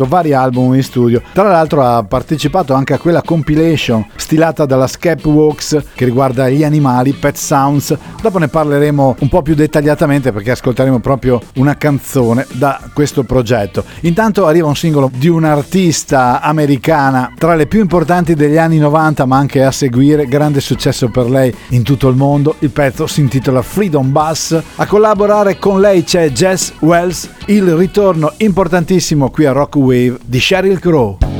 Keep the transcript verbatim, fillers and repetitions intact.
fatto vari album in studio. Tra l'altro ha partecipato anche a quella compilation stilata dalla Skepworks che riguarda gli animali, Pet Sounds. Dopo ne parleremo un po' più dettagliatamente perché ascolteremo proprio una canzone da questo progetto. Intanto arriva un singolo di un'artista americana tra le più importanti degli anni novanta, ma anche a seguire, grande successo per lei in tutto il mondo. Il pezzo si intitola Freedom Bus. A collaborare con lei c'è Jess Wells, il ritorno importantissimo qui a Rock Wave di Sheryl Crow.